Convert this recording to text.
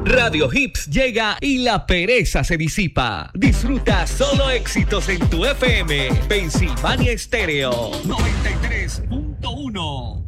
Radio Hits llega y la pereza se disipa. Disfruta solo éxitos en tu FM. Pensilvania Estéreo 93.1.